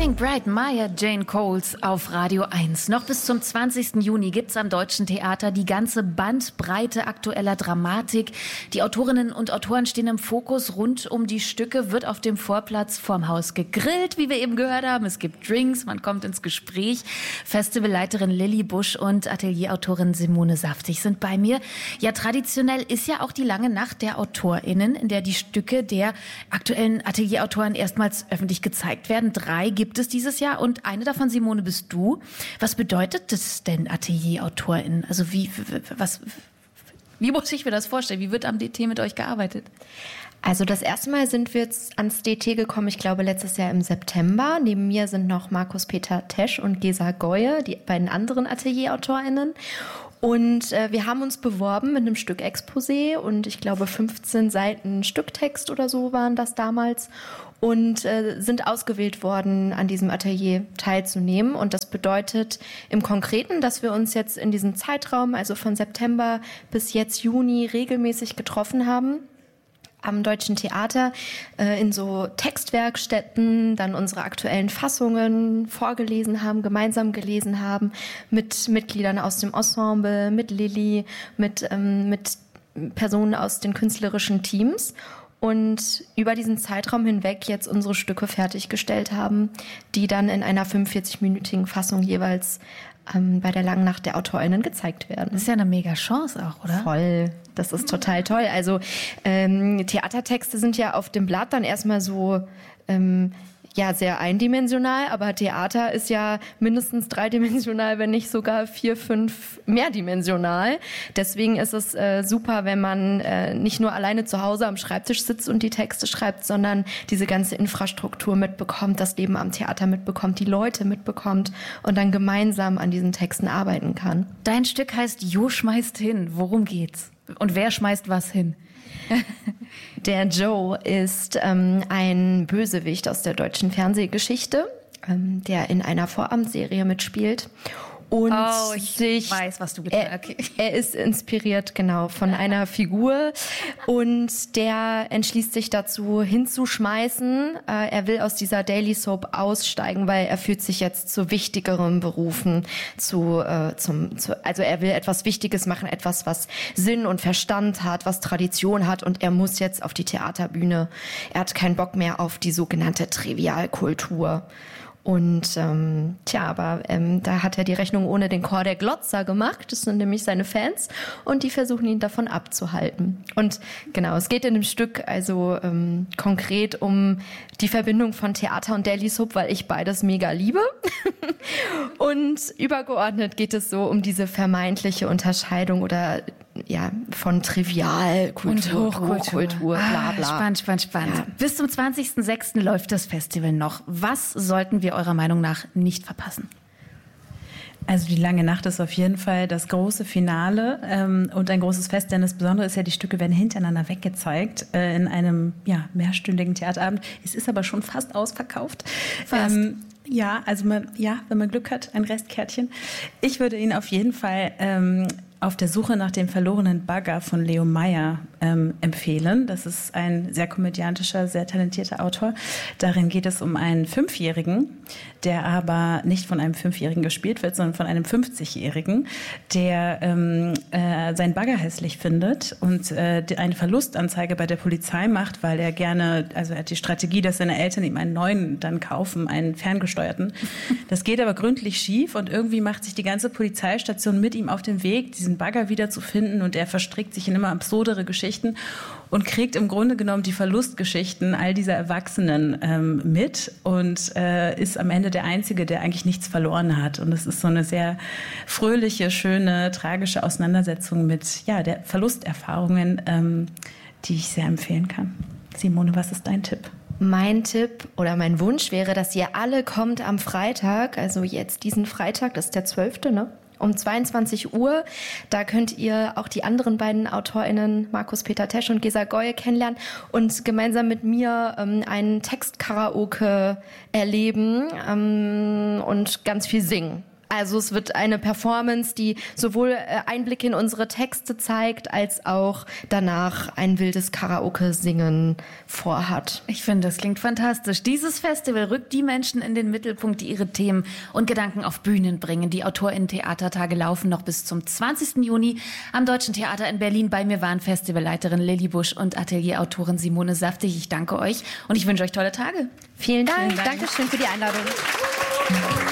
Burning Bright, Maya Jane Coles auf Radio 1. Noch bis zum 20. Juni gibt's am Deutschen Theater die ganze Bandbreite aktueller Dramatik. Die Autorinnen und Autoren stehen im Fokus. Rund um die Stücke wird auf dem Vorplatz vorm Haus gegrillt, wie wir eben gehört haben. Es gibt Drinks, man kommt ins Gespräch. Festivalleiterin Lilly Busch und Atelierautorin Simone Saftig sind bei mir. Ja, traditionell ist ja auch die lange Nacht der AutorInnen, in der die Stücke der aktuellen Atelierautoren erstmals öffentlich gezeigt werden. 3 gibt es dieses Jahr und eine davon, Simone, bist du. Was bedeutet das denn, AtelierautorInnen? Also wie muss ich mir das vorstellen? Wie wird am DT mit euch gearbeitet? Also das erste Mal sind wir jetzt ans DT gekommen, ich glaube letztes Jahr im September. Neben mir sind noch Markus-Peter Tesch und Gesa Goye, die beiden anderen AtelierautorInnen. Und wir haben uns beworben mit einem Stück Exposé und ich glaube 15 Seiten Stücktext oder so waren das damals und sind ausgewählt worden, an diesem Atelier teilzunehmen. Und das bedeutet im Konkreten, dass wir uns jetzt in diesem Zeitraum, also von September bis jetzt Juni, regelmäßig getroffen haben. Am Deutschen Theater in so Textwerkstätten dann unsere aktuellen Fassungen vorgelesen haben, gemeinsam gelesen haben, mit Mitgliedern aus dem Ensemble, mit Lilly, mit Personen aus den künstlerischen Teams und über diesen Zeitraum hinweg jetzt unsere Stücke fertiggestellt haben, die dann in einer 45-minütigen Fassung jeweils bei der langen Nacht der AutorInnen gezeigt werden. Das ist ja eine mega Chance auch, oder? Voll. Das ist total toll. Also Theatertexte sind ja auf dem Blatt dann erstmal so sehr eindimensional, aber Theater ist ja mindestens 3-dimensional, wenn nicht sogar 4, 5 mehrdimensional. Deswegen ist es super, wenn man nicht nur alleine zu Hause am Schreibtisch sitzt und die Texte schreibt, sondern diese ganze Infrastruktur mitbekommt, das Leben am Theater mitbekommt, die Leute mitbekommt und dann gemeinsam an diesen Texten arbeiten kann. Dein Stück heißt Jo schmeißt hin. Worum geht's? Und wer schmeißt was hin? Der Joe ist ein Bösewicht aus der deutschen Fernsehgeschichte, der in einer Vorabendserie mitspielt. Und ich weiß, was du getan hast. Er ist inspiriert, genau, von einer Figur und der entschließt sich dazu, hinzuschmeißen. Er will aus dieser Daily Soap aussteigen, weil er fühlt sich jetzt zu wichtigeren Berufen, also er will etwas Wichtiges machen, etwas, was Sinn und Verstand hat, was Tradition hat und er muss jetzt auf die Theaterbühne. Er hat keinen Bock mehr auf die sogenannte Trivialkultur. Und da hat er die Rechnung ohne den Chor der Glotzer gemacht. Das sind nämlich seine Fans und die versuchen ihn davon abzuhalten. Und genau, es geht in dem Stück also konkret um die Verbindung von Theater und Daily Soap, weil ich beides mega liebe. Und übergeordnet geht es so um diese vermeintliche Unterscheidung oder von Trivialkultur und Hochkultur, bla bla. Spannend. Ja. Bis zum 20.06. läuft das Festival noch. Was sollten wir eurer Meinung nach nicht verpassen? Also die lange Nacht ist auf jeden Fall das große Finale und ein großes Fest, denn das Besondere ist ja, die Stücke werden hintereinander weggezeigt in einem mehrstündigen Theaterabend. Es ist aber schon fast ausverkauft. Fast. Wenn man Glück hat, ein Restkärtchen. Ich würde Ihnen auf jeden Fall auf der Suche nach dem verlorenen Bagger von Leo Meyer empfehlen. Das ist ein sehr komödiantischer, sehr talentierter Autor. Darin geht es um einen 5-Jährigen, der aber nicht von einem 5-Jährigen gespielt wird, sondern von einem 50-Jährigen, der seinen Bagger hässlich findet und eine Verlustanzeige bei der Polizei macht, weil er gerne, also er hat die Strategie, dass seine Eltern ihm einen neuen dann kaufen, einen ferngesteuerten. Das geht aber gründlich schief und irgendwie macht sich die ganze Polizeistation mit ihm auf den Weg, diesen Bagger wiederzufinden und er verstrickt sich in immer absurdere Geschichten und kriegt im Grunde genommen die Verlustgeschichten all dieser Erwachsenen mit und ist am Ende der Einzige, der eigentlich nichts verloren hat. Und es ist so eine sehr fröhliche, schöne, tragische Auseinandersetzung mit der Verlusterfahrungen, die ich sehr empfehlen kann. Simone, was ist dein Tipp? Mein Tipp oder mein Wunsch wäre, dass ihr alle kommt am Freitag, also jetzt diesen Freitag, das ist der 12., ne? Um 22 Uhr. Da könnt ihr auch die anderen beiden AutorInnen, Markus-Peter Tesch und Gesa Goye, kennenlernen und gemeinsam mit mir einen Textkaraoke erleben und ganz viel singen. Also es wird eine Performance, die sowohl Einblicke in unsere Texte zeigt, als auch danach ein wildes Karaoke-Singen vorhat. Ich finde, das klingt fantastisch. Dieses Festival rückt die Menschen in den Mittelpunkt, die ihre Themen und Gedanken auf Bühnen bringen. Die AutorInnen-Theatertage laufen noch bis zum 20. Juni am Deutschen Theater in Berlin. Bei mir waren Festivalleiterin Lilly Busch und Atelierautorin Simone Saftig. Ich danke euch und ich wünsche euch tolle Tage. Vielen Dank. Dankeschön für die Einladung.